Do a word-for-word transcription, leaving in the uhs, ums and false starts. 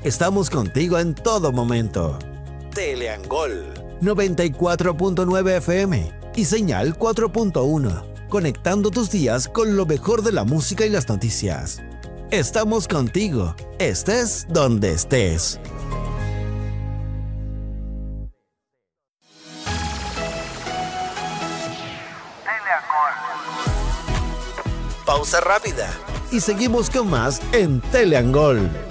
Estamos contigo en todo momento. Teleangol noventa y cuatro punto nueve F M y señal cuatro punto uno, conectando tus días con lo mejor de la música y las noticias. Estamos contigo, estés donde estés. Pausa rápida y seguimos con más en Teleangol.